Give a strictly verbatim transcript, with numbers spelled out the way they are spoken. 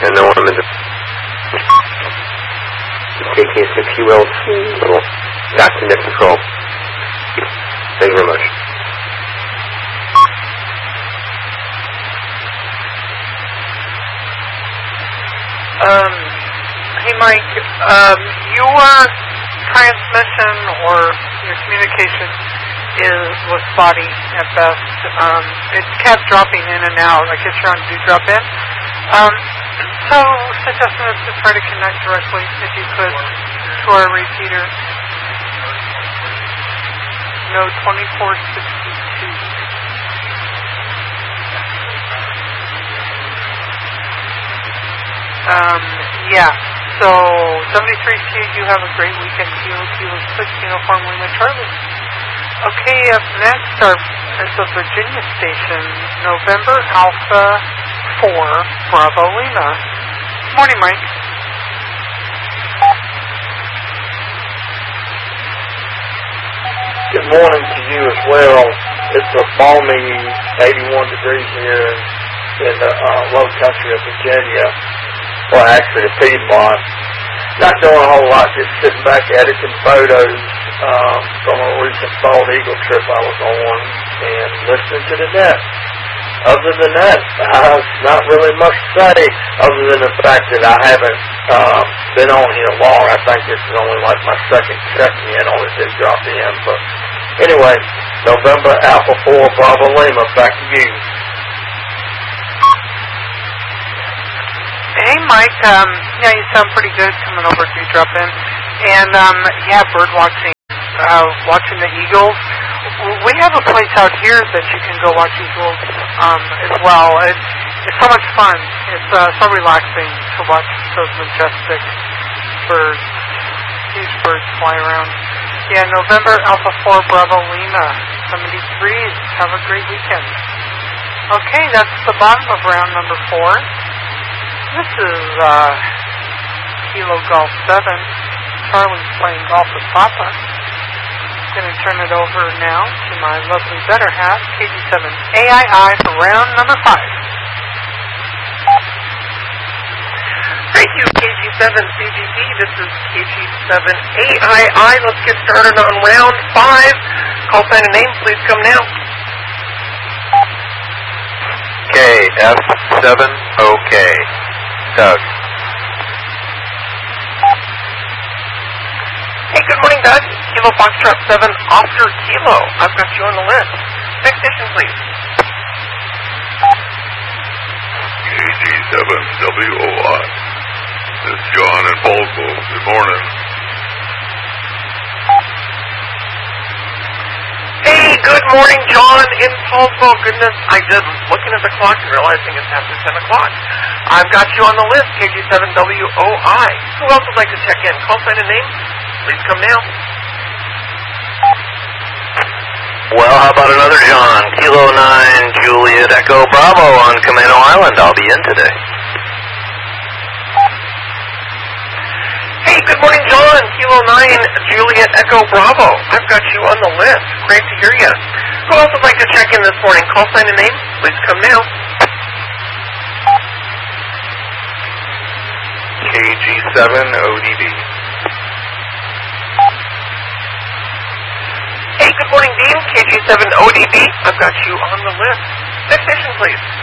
And then when I'm in the K K six U L C, little back to net control. Thank you very much. Um, hey Mike, um, your transmission or your communication is was spotty at best. Um, it kept dropping in and out. I guess you're on do drop in. Um, so suggesting us to try to connect directly, if you could, to our repeater. No, twenty-four sixty-two. Um, yeah. So seventy-three Q, you have a great weekend. Kilo Kilo six, Uniform Lima Charlie. Okay, up next are is the Virginia station, November Alpha four, Bravo Lima. Morning, Mike. Good morning to you as well. It's a balmy eighty-one degrees here in the uh, low country of Virginia. Well, actually, the Piedmont. Not doing a whole lot, just sitting back editing photos um, from a recent bald eagle trip I was on and listening to the net. Other than that, uh, not really much to say, other than the fact that I haven't uh, been on here long. I think this is only like my second check-in on it that dropped in. But anyway, November Alpha four, Bravo Lima, back to you. Hey, Mike. Um, yeah, you sound pretty good coming over to drop in. And, um, yeah, bird watching, uh, watching the eagles. We have a place out here that you can go watch eagles um, as well. It, it's so much fun. It's uh, so relaxing to watch those majestic birds, huge birds fly around. Yeah, November Alpha four, Bravo Lima, seventy-three. Have a great weekend. Okay, that's the bottom of round number four. This is uh, Kilo Golf seven. Charlie's playing golf with Papa. I'm going to turn it over now to my lovely better half, K G seven A I I, for round number five. Thank you, K G seven C G B. This is K G seven A I I. Let's get started on round five. Call sign and name, please come now. K F seven O K. Doug. Hey, good morning, Doug. Kilo Foxtrot seven, Oscar Kilo. I've got you on the list. Next station, please. K G seven W O I. This is John in Paulsville. Good morning. Hey, good morning, John in Paulsville. Goodness, I just looking at the clock and realizing it's after ten o'clock. I've got you on the list, K G seven W O I. Who else would like to check in? Call sign and name. Please come now. Well, how about another John? Kilo nine, Juliet Echo Bravo on Camano Island. I'll be in today. Hey, good morning, John. Kilo nine, Juliet Echo Bravo. I've got you on the list. Great to hear you. Who else would like to check in this morning? Call sign and name. Please come now. K G seven O D B. Hey, good morning, Dean. K G seven O D B. I've got you on the list. Next station, please.